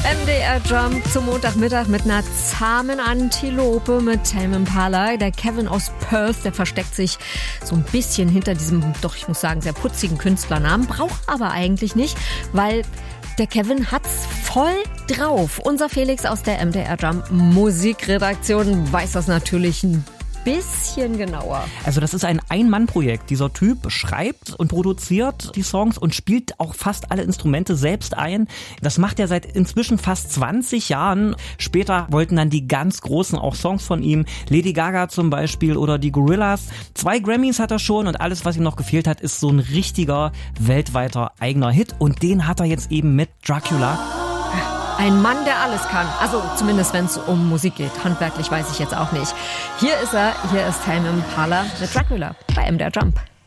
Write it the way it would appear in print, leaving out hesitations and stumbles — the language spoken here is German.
MDR Jump zum Montagmittag mit einer zahmen Antilope mit Tame Impala. Der Kevin aus Perth, der versteckt sich so ein bisschen hinter diesem, doch ich muss sagen, sehr putzigen Künstlernamen. Braucht aber eigentlich nicht, weil der Kevin hat's voll drauf. Unser Felix aus der MDR Jump Musikredaktion weiß das natürlich ein bisschen genauer. Also das ist ein Ein-Mann-Projekt. Dieser Typ schreibt und produziert die Songs und spielt auch fast alle Instrumente selbst ein. Das macht er seit inzwischen fast 20 Jahren. Später wollten dann die ganz Großen auch Songs von ihm. Lady Gaga zum Beispiel oder die Gorillaz. 2 Grammys hat er schon und alles, was ihm noch gefehlt hat, ist so ein richtiger weltweiter eigener Hit. Und den hat er jetzt eben mit Dracula. Ein Mann, der alles kann. Also zumindest, wenn es um Musik geht. Handwerklich weiß ich jetzt auch nicht. Hier ist er, hier ist Tame Impala mit Dracula bei MDR Jump.